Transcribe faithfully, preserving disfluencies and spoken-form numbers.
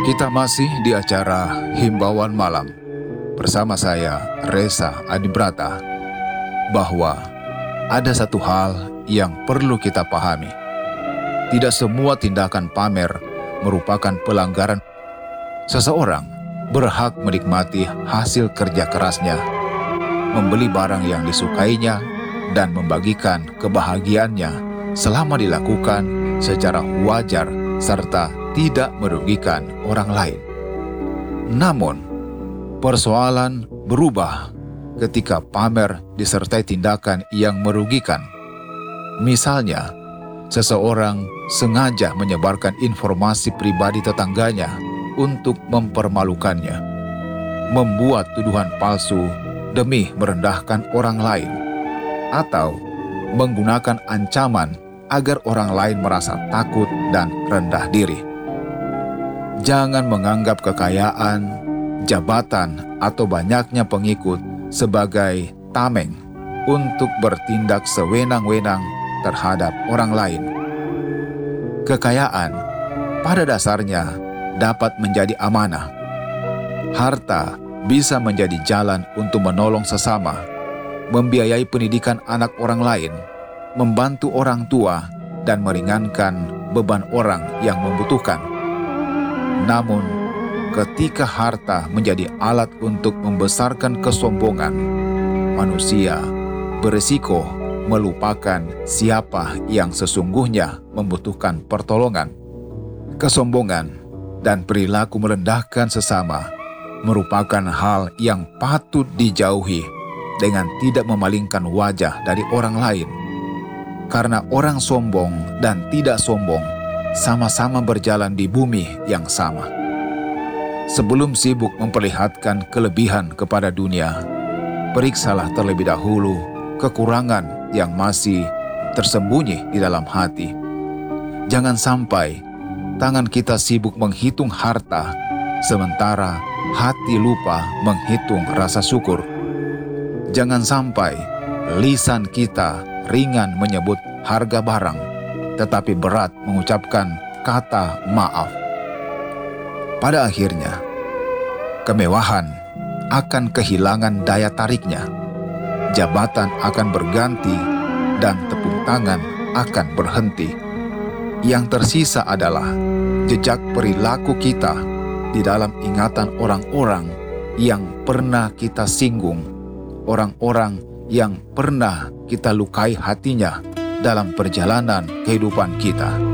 Kita masih di acara Himbauan Malam bersama saya, Reza Adibrata, bahwa ada satu hal yang perlu kita pahami. Tidak semua tindakan pamer merupakan pelanggaran. Seseorang berhak menikmati hasil kerja kerasnya, membeli barang yang disukainya, dan membagikan kebahagiaannya selama dilakukan secara wajar serta tidak merugikan orang lain. Namun, persoalan berubah ketika pamer disertai tindakan yang merugikan. Misalnya, seseorang sengaja menyebarkan informasi pribadi tetangganya untuk mempermalukannya, membuat tuduhan palsu demi merendahkan orang lain, atau menggunakan ancaman agar orang lain merasa takut dan rendah diri. Jangan menganggap kekayaan, jabatan, atau banyaknya pengikut sebagai tameng untuk bertindak sewenang-wenang terhadap orang lain. Kekayaan pada dasarnya dapat menjadi amanah. Harta bisa menjadi jalan untuk menolong sesama, membiayai pendidikan anak orang lain, membantu orang tua, dan meringankan beban orang yang membutuhkan. Namun, ketika harta menjadi alat untuk membesarkan kesombongan, manusia berisiko melupakan siapa yang sesungguhnya membutuhkan pertolongan. Kesombongan dan perilaku merendahkan sesama merupakan hal yang patut dijauhi dengan tidak memalingkan wajah dari orang lain. Karena orang sombong dan tidak sombong sama-sama berjalan di bumi yang sama. Sebelum sibuk memperlihatkan kelebihan kepada dunia, periksalah terlebih dahulu kekurangan yang masih tersembunyi di dalam hati. Jangan sampai tangan kita sibuk menghitung harta, sementara hati lupa menghitung rasa syukur. Jangan sampai lisan kita ringan menyebut harga barang, tetapi berat mengucapkan kata maaf. Pada akhirnya, kemewahan akan kehilangan daya tariknya, jabatan akan berganti, dan tepuk tangan akan berhenti. Yang tersisa adalah jejak perilaku kita di dalam ingatan orang-orang yang pernah kita singgung, orang-orang yang pernah kita lukai hatinya dalam perjalanan kehidupan kita.